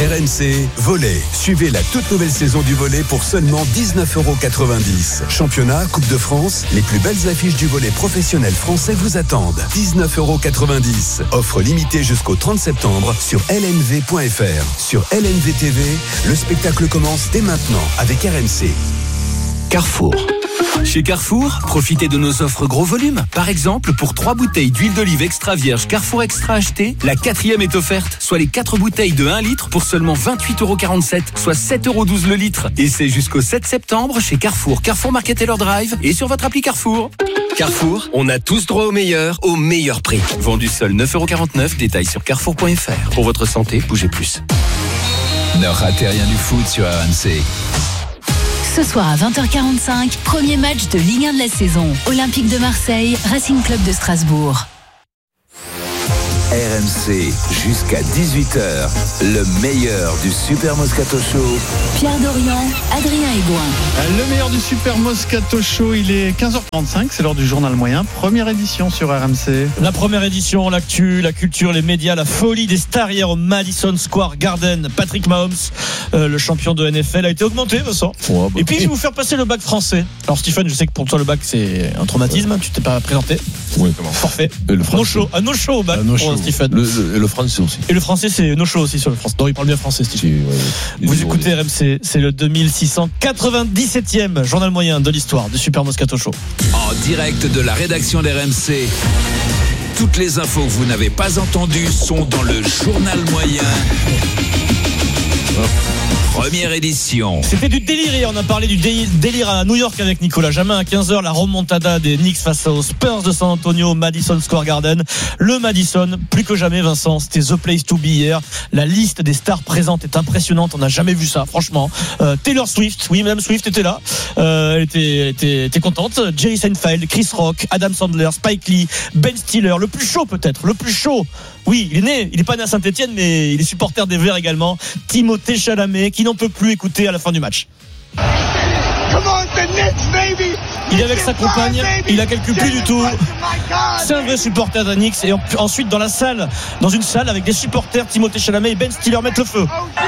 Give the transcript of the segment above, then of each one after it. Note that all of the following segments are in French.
RMC, volley. Suivez la toute nouvelle saison du volley pour seulement 19,90 €. Championnat, Coupe de France, les plus belles affiches du volley professionnel français vous attendent. 19,90 €. Offre limitée jusqu'au 30 septembre sur lnv.fr. Sur LNV TV, le spectacle commence dès maintenant avec RMC. Carrefour. Chez Carrefour, profitez de nos offres gros volume. Par exemple, pour 3 bouteilles d'huile d'olive extra vierge Carrefour Extra achetées, la 4e est offerte, soit les 4 bouteilles de 1 litre pour seulement 28,47 €, soit 7,12 € le litre. Et c'est jusqu'au 7 septembre chez Carrefour, Carrefour Market Taylor Drive et sur votre appli Carrefour. Carrefour, on a tous droit au meilleur prix. Vendu seul 9,49 €, détail sur carrefour.fr. Pour votre santé, bougez plus. Ne ratez rien du foot sur RMC. Ce soir à 20h45, premier match de Ligue 1 de la saison. Olympique de Marseille, Racing Club de Strasbourg. RMC, jusqu'à 18h, le meilleur du Super Moscato Show. Pierre Dorian, Adrien Aigouin. Le meilleur du Super Moscato Show, il est 15h35, c'est l'heure du journal moyen. Première édition sur RMC. La première édition, l'actu, la culture, les médias, la folie des stars hier au Madison Square Garden. Patrick Mahomes, le champion de NFL, a été augmenté, Vincent. Et puis je vais vous faire passer le bac français. Alors Stephen, je sais que pour toi le bac c'est un traumatisme, tu t'es pas présenté. Oui, comment ? Forfait. No show au bac pour Stephen. Et le français aussi. Et le français c'est no show aussi sur le français. Non, il parle bien français Stephen. Vous écoutez RMC, c'est le 2697e journal moyen de l'histoire du Super Moscato Show. En direct de la rédaction d'RMC. Toutes les infos que vous n'avez pas entendues sont dans le journal moyen. Première édition. C'était du délire hier. On a parlé du délire à New York avec Nicolas Jamin à 15h. La remontada des Knicks face aux Spurs de San Antonio, Madison Square Garden. Le Madison, plus que jamais, Vincent, c'était the place to be hier. La liste des stars présentes est impressionnante. On n'a jamais vu ça, franchement. Taylor Swift, oui, Madame Swift était là. Elle était contente. Jerry Seinfeld, Chris Rock, Adam Sandler, Spike Lee, Ben Stiller. Le plus chaud peut-être, le plus chaud. Oui, il est pas né à Saint-Etienne, mais il est supporter des Verts également. Timothée Chalamet, qui n'en peut plus écouter à la fin du match. Il est avec sa compagne, il la calcule plus du tout. C'est un vrai supporter des Knicks. Et ensuite dans une salle avec des supporters, Timothée Chalamet et Ben Stiller mettent le feu.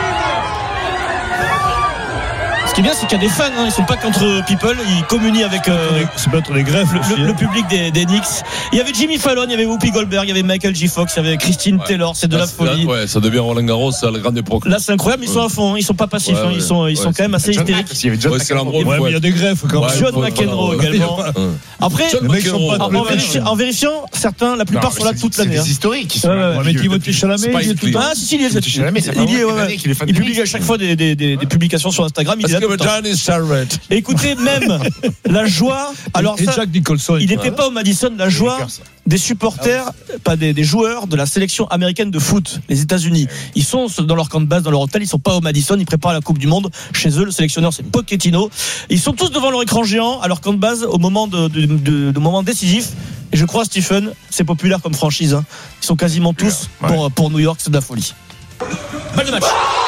Ce qui est bien, c'est qu'il y a des fans, ils sont pas contre people, ils communient avec C'est peut-être les greffes le public des Knicks. Il y avait Jimmy Fallon, il y avait Whoopi Goldberg, il y avait Michael J. Fox, il y avait Christine Taylor, c'est de la folie. Ouais, ça devient Roland Garros à la grande époque. Là, c'est incroyable, ils sont à fond, ils sont pas passifs, ils sont quand même assez hystériques. Il y avait John McEnroe. Ouais, mais il y a des greffes quand même. John McEnroe également. Après, en vérifiant, certains, la plupart sont là toute l'année. C'est des historiques qui sont là. Mais Timothée Chalamet, il est tout le temps. Ah, si, il est. Il publie à chaque fois des publications sur Instagram. Il est là tout le temps. Écoutez, même la joie. Alors ça, Jack Nicholson. il n'était pas au Madison. La joie des supporters, pas des joueurs de la sélection américaine de foot, les États-Unis. Ils sont dans leur camp de base, dans leur hôtel. Ils sont pas au Madison. Ils préparent la Coupe du Monde chez eux. Le sélectionneur, c'est Pochettino. Ils sont tous devant leur écran géant à leur camp de base au moment de moment décisif. Et je crois, Stephen, c'est populaire comme franchise. Ils sont quasiment tous pour New York. C'est de la folie. Balle de match.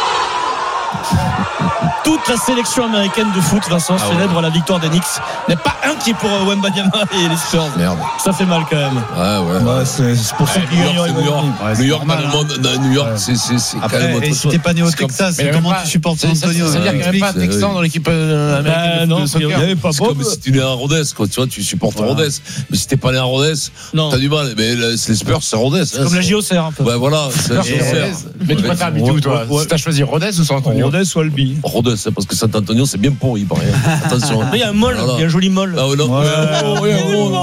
Toute la sélection américaine de foot, Vincent, célèbre la victoire des Knicks. Il n'y a pas un qui est pour Wembanyama et les Spurs. Merde. Ça fait mal quand même. Ouais, c'est pour ça qu'ils gagnent. New York, dans le monde, New York, c'est quand même autre chose. Si t'es pas né au Texas, comment tu supportes San Antonio? C'est-à-dire qu'il n'y avait pas de Texan dans l'équipe américaine de soccer. Il n'y avait pas. C'est comme si tu es né à Rhodes, quoi. Tu vois, tu supportes Rhodes. Mais si t'es pas né à Rhodes, t'as du mal. Mais les Spurs, c'est Rhodes. C'est comme la JOCR un peu. Ouais, voilà. Mais tu préfères habiter où, toi? Si t'as choisi Rhodes ou San Antonio? Rhodes ou Albi? Rhodes, parce que San Antonio, c'est bien pourri, il paraît. Attention. Il y a un mall, il y a un joli mall. Ah, non. Il y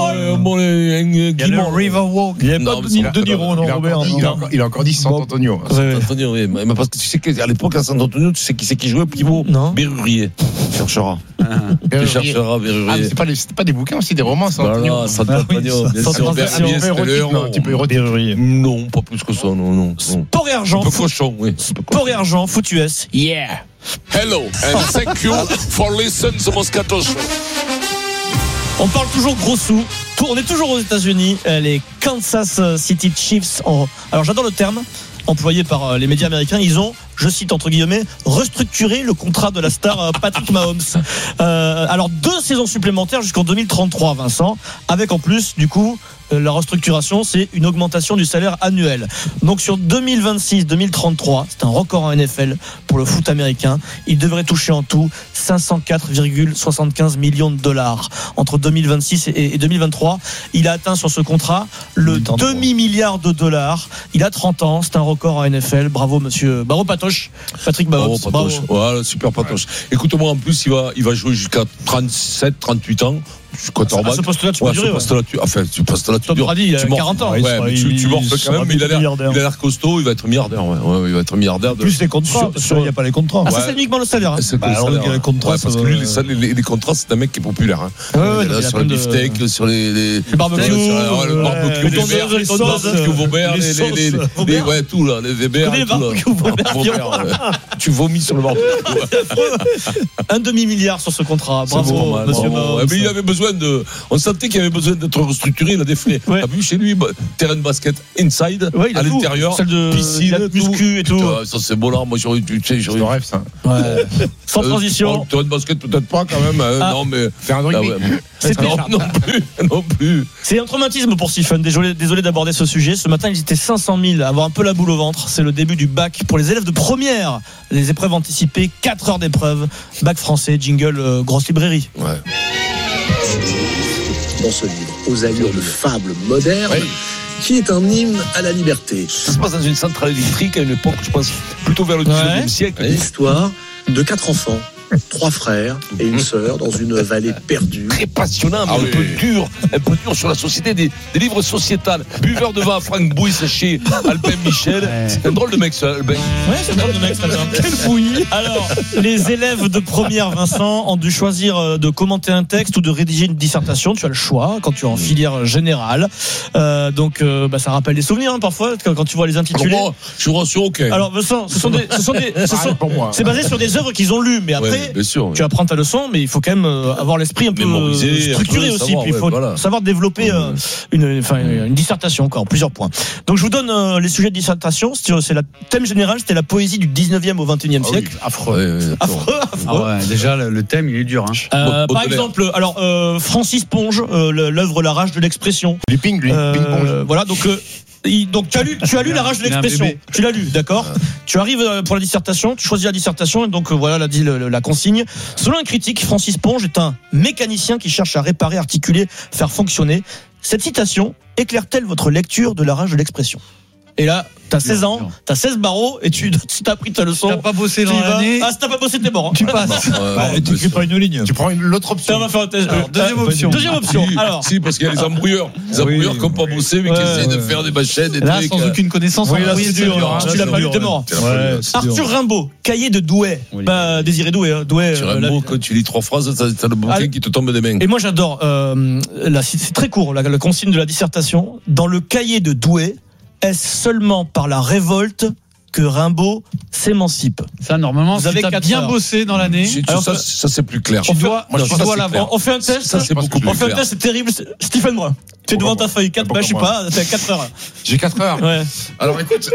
a le Riverwalk. Il n'y avait pas de Niro, non, Robert? Il a encore dit San Antonio. San Antonio, oui. Mais parce que tu sais qu'à l'époque, à San Antonio, tu sais qui c'est qui jouait au pivot? Berrurier. Tu chercheras. Tu chercheras Berrurier. Ah, c'est pas des bouquins aussi, des romans, San Antonio. Voilà, San Antonio. Bien sûr, Berrurier, c'était le héros. Un petit peu érotique. Non, pas plus que ça, non. Sport et argent. Un peu cochon, oui. Sport et argent, foot US. Yeah. Hello and thank you for listening to Moscato Show. On parle toujours gros sous. On est toujours aux États-Unis. Les Kansas City Chiefs. Alors j'adore le terme employé par les médias américains. Ils ont, je cite entre guillemets, restructuré le contrat de la star Patrick Mahomes. Alors 2 saisons supplémentaires jusqu'en 2033, Vincent, avec en plus du coup la restructuration, c'est une augmentation du salaire annuel. Donc sur 2026-2033, c'est un record en NFL pour le foot américain. Il devrait toucher en tout 504,75 millions de dollars entre 2026 et 2023. Il a atteint sur ce contrat le demi-milliard de dollars. Il a 30 ans, c'est un record en NFL. Bravo monsieur Barreau Patoche, Patrick Barreau. Bravo. Voilà, super Patoche. Écoute-moi, en plus il va jouer jusqu'à 37-38 ans. À ce poste-là, tu peux durer. Tu Tom Brady, il a 40 ans. Tu morfles quand même, mais il a l'air costaud, il va être milliardaire. Il va être milliardaire. Plus les contrats, parce qu'il n'y a pas les contrats. Ça, c'est uniquement le salaire. C'est les contrats. Parce que lui, les contrats, c'est un mec qui est populaire. Sur le beefsteak, sur les barbecues, le barbecue, les Vaubert, les tout là, les Weber, tu vomis sur le barbecue. Un demi-milliard sur ce contrat. Bravo, monsieur Barreau. Mais il avait besoin on sentait qu'il avait besoin d'être restructuré, il a des frais. T'as vu chez lui, terrain de basket inside, à l'intérieur, piscine, muscu et tout. Ça c'est beau là, moi j'aurais le rêve ça. Sans transition. Terrain de basket peut-être pas quand même, non mais faire un rugby. Non plus. C'est un traumatisme pour Stephen. Désolé d'aborder ce sujet. Ce matin, ils étaient 500 000 à avoir un peu la boule au ventre. C'est le début du bac pour les élèves de première. Les épreuves anticipées, 4 heures d'épreuve. Bac français, jingle, grosse librairie. Ouais. Dans ce livre, aux allures de fable moderne, qui est un hymne à la liberté. Ça se passe dans une centrale électrique à une époque, je pense, plutôt vers le 19e siècle. L'histoire de 4 enfants, 3 frères et une sœur dans une vallée perdue. Très passionnant, mais un peu dur sur la société, des livres sociétals. Buveur de vin à Franck Bouille chez Albin Michel. C'est un drôle de mec, ça, Albin. Ouais, c'est un drôle de mec, ça. Quel fouillis. Alors, les élèves de première, Vincent, ont dû choisir de commenter un texte ou de rédiger une dissertation. Tu as le choix quand tu es en filière générale. Donc, ça rappelle des souvenirs, parfois, quand tu vois les intitulés. Alors moi, je suis rassuré, ok. Alors, Vincent, c'est basé sur des œuvres qu'ils ont lues, mais après, bien sûr, tu apprends ta leçon, mais il faut quand même avoir l'esprit un peu structuré aussi. Puis il faut savoir développer une dissertation encore, plusieurs points. Donc je vous donne les sujets de dissertation. C'est le thème général, c'était la poésie du 19e au 21e siècle. Affreux. Déjà le thème il est dur. Par exemple, alors Francis Ponge, l'œuvre La rage de l'expression. Les ping pong. Voilà, donc tu as lu La rage de l'expression. Tu l'as lu, d'accord. Tu arrives pour la dissertation, tu choisis la dissertation et donc voilà la consigne. Selon un critique, Francis Ponge est un mécanicien qui cherche à réparer, articuler, faire fonctionner. Cette citation éclaire-t-elle votre lecture de La rage de l'expression ? Et là, t'as 16 ans, t'as 16 barreaux et tu t'as pris ta leçon. T'as pas bossé dans l'année. Si t'as pas bossé, t'es mort. Tu passes. Tu fais pas une ligne. Tu prends l'autre option. On va faire un test. Deuxième option. Alors. Si, parce qu'il y a les embrouilleurs. Les embrouilleurs qui n'ont pas bossé, mais qui essayent de faire des machines, des trucs. Sans aucune connaissance. Oui, là, c'est dur. Tu l'as pas lu, t'es mort. Arthur Rimbaud, cahier de Douai. Pas Désiré Douai. Rimbaud, quand tu lis 3 phrases, t'as le bouquin qui te tombe des mains. Et moi, j'adore. C'est très court, la consigne de la dissertation. Dans le cahier de Douai, est-ce seulement par la révolte que Rimbaud s'émancipe? Ça, normalement, vous avez bien bossé dans l'année. Ça, c'est plus clair. On fait un test. Ça, c'est beaucoup plus clair. On fait un test, c'est terrible. Stephen Brun. Tu es devant ta feuille 4, je sais pas, t'as 4 heures. J'ai 4 heures. Ouais. Alors écoute,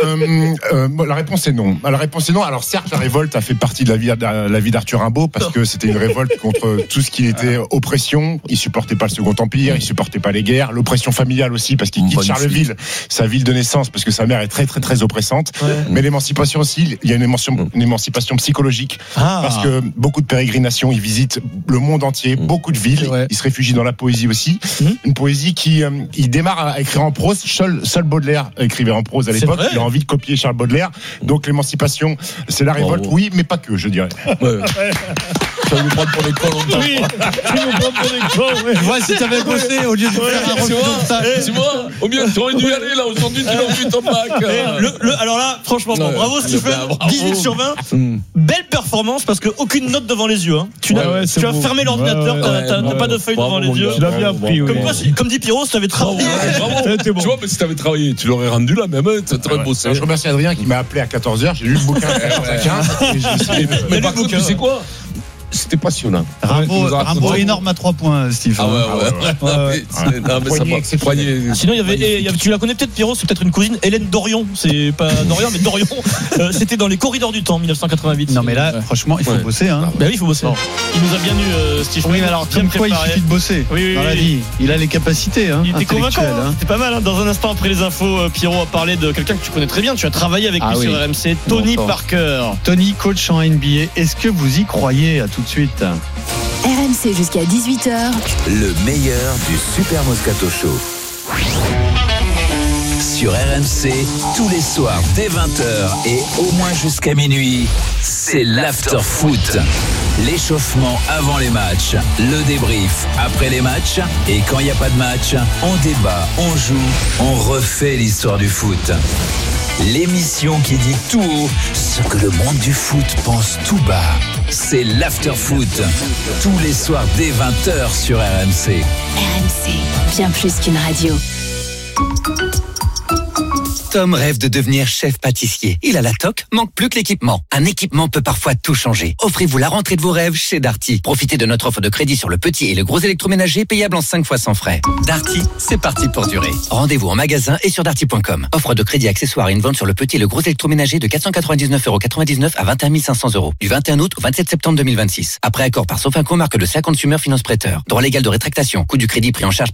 la réponse est non. Alors certes, la révolte a fait partie de la vie d'Arthur Rimbaud parce que c'était une révolte contre tout ce qui était oppression. Il supportait pas le Second Empire, il supportait pas les guerres, l'oppression familiale aussi parce qu'il quitte Charleville, sa ville de naissance, parce que sa mère est très très très oppressante. Ouais. Mais l'émancipation aussi, il y a une émancipation psychologique parce que beaucoup de pérégrinations, ils visitent le monde entier, beaucoup de villes, ils se réfugient dans la poésie aussi. Une poésie qui il démarre à écrire en prose. Seul Baudelaire écrivait en prose à l'époque. Il a envie de copier Charles Baudelaire. Donc l'émancipation, c'est la révolte, oui, mais pas que, je dirais. Ouais. Tu vas nous prendre pour des cons longtemps. Oui, tu nous prends pour des cons. Ouais. Ouais, si t'avais bossé au lieu de faire un refus. Tu vois, au mieux, t'aurais dû y aller là. Aujourd'hui, tu l'as vu ton bac. Alors là, franchement, bravo Stephen. 18 sur 20. Belle performance parce qu'aucune note devant les yeux. Tu as fermé l'ordinateur, t'as pas de feuille devant les yeux. Tu l'as bien appris. Comme dit Pierrot, si t'avais travaillé. Tu vois, mais si t'avais travaillé, tu l'aurais rendu là même. T'aurais bossé. Je remercie Adrien qui m'a appelé à 14h. J'ai lu le bouquin à 14h15. Mais par contre, tu sais quoi? c'était passionnant. Rimbaud énorme à 3 points, Steve. Ah ouais. Non, mais ça croyez. Sinon, tu la connais peut-être, Pierrot, c'est peut-être une cousine, Hélène Dorion. C'est pas Dorian, mais Dorion. C'était dans Les Corridors du Temps, 1988. Non, mais là, franchement, il faut bosser. Hein. Bah oui, il faut bosser. Bon. Il nous a bien eu, Steve. Oui, mais alors, comme quoi, il suffit de bosser dans la vie. Il a les capacités. Hein, il était convaincant. C'était pas mal. Hein. Dans un instant, après les infos, Pierrot a parlé de quelqu'un que tu connais très bien. Tu as travaillé avec lui sur RMC, Tony Parker. Tony, coach en NBA. Est-ce que vous y croyez? À tout de suite. RMC jusqu'à 18h. Le meilleur du Super Moscato Show. Sur RMC, tous les soirs dès 20h et au moins jusqu'à minuit, c'est l'after foot. L'échauffement avant les matchs, le débrief après les matchs et quand il n'y a pas de match, on débat, on joue, on refait l'histoire du foot. L'émission qui dit tout haut ce que le monde du foot pense tout bas. C'est l'after foot. Tous les soirs dès 20h sur RMC. RMC, bien plus qu'une radio. Tom rêve de devenir chef pâtissier. Il a la toque, manque plus que l'équipement. Un équipement peut parfois tout changer. Offrez-vous la rentrée de vos rêves chez Darty. Profitez de notre offre de crédit sur le petit et le gros électroménager payable en 5 fois sans frais. Darty, c'est parti pour durer. Rendez-vous en magasin et sur darty.com. Offre de crédit accessoire et une vente sur le petit et le gros électroménager de 499,99€ à 21 500€. Du 21 août au 27 septembre 2026. Après accord par Sofinco, marque de CA Consumer Finance Prêteur. Droit légal de rétractation. Coût du crédit pris en charge